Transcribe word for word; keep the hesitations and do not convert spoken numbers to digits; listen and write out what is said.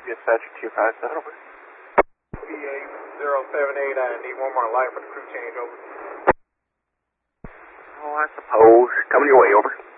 Dispatcher two five seven, over. P eight zero seven eight, I need one more light for the crew change, over. Oh, I suppose. Coming your way, over.